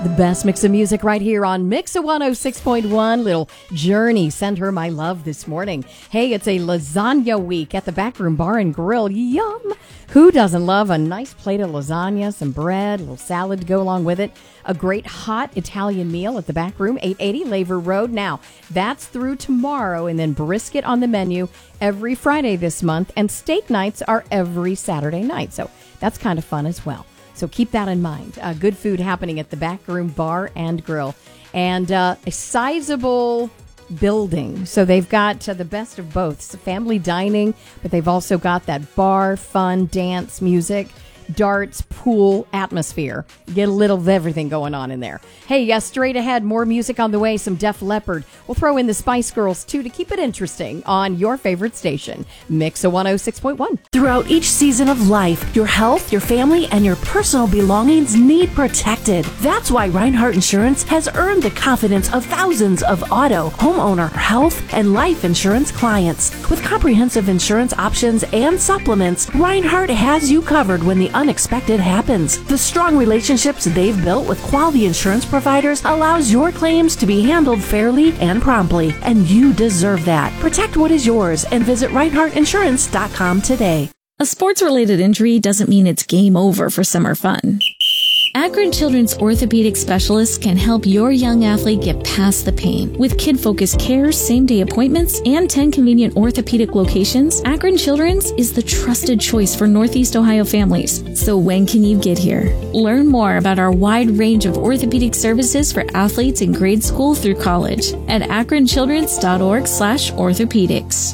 The best mix of music right here on Mix of 106.1. Little Journey, Send Her My Love this morning. Hey, it's a lasagna week at the Backroom Bar and Grill. Yum! Who doesn't love a nice plate of lasagna, some bread, a little salad to go along with it? A great hot Italian meal at the Backroom, 880 Laver Road. Now, that's through tomorrow, and then brisket on the menu every Friday this month, and steak nights are every Saturday night. So that's kind of fun as well. So keep that in mind. Good food happening at the Backroom Bar and Grill. And a sizable building. So they've got the best of both. It's family dining, but they've also got that bar, fun, dance, music, darts, pool atmosphere. Get a little of everything going on in there. Hey, straight ahead, more music on the way, some Def Leppard. We'll throw in the Spice Girls, too, to keep it interesting on your favorite station, Mix of 106.1. Throughout each season of life, your health, your family, and your personal belongings need protected. That's why Reinhardt Insurance has earned the confidence of thousands of auto, homeowner, health, and life insurance clients. With comprehensive insurance options and supplements, Reinhardt has you covered when the unexpected happens. The strong relationships they've built with quality insurance providers allows your claims to be handled fairly and promptly, and you deserve that. Protect what is yours and visit ReinhardtInsurance.com today. A sports-related injury doesn't mean it's game over for summer fun. Akron Children's orthopedic specialists can help your young athlete get past the pain. With kid-focused care, same-day appointments, and 10 convenient orthopedic locations, Akron Children's is the trusted choice for Northeast Ohio families. So when can you get here? Learn more about our wide range of orthopedic services for athletes in grade school through college at akronchildrens.org/orthopedics.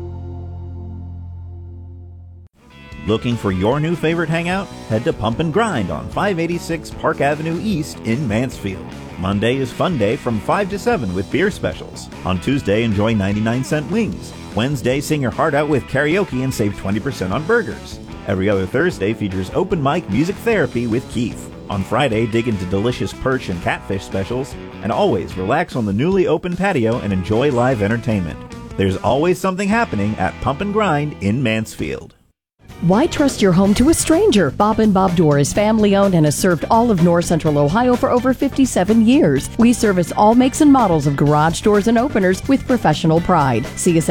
Looking for your new favorite hangout? Head to Pump and Grind on 586 Park Avenue East in Mansfield. Monday is fun day from 5 to 7 with beer specials. On Tuesday, enjoy 99-cent wings. Wednesday, sing your heart out with karaoke and save 20% on burgers. Every other Thursday features open mic music therapy with Keith. On Friday, dig into delicious perch and catfish specials. And always relax on the newly opened patio and enjoy live entertainment. There's always something happening at Pump and Grind in Mansfield. Why trust your home to a stranger? Bob & Bob Door is family-owned and has served all of North Central Ohio for over 57 years. We service all makes and models of garage doors and openers with professional pride. See us